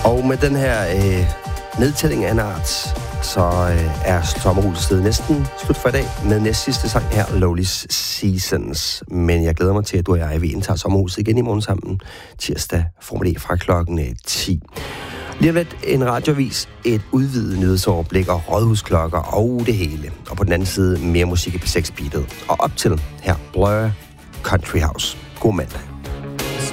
Og med den her nedtælling af en art, så er sommerhuset næsten slut for i dag med næst sidste sang her, Lowly's Seasons. Men jeg glæder mig til, at du og jeg indtager sommerhuset igen i morgen sammen tirsdag formiddag fra klokken 10. Lige om lidt en radioavis, et udvidet nyhedsoverblik og rådhusklokker og det hele. Og på den anden side mere musik i P6 Beatet. Og op til her Blur Country House. God mandag.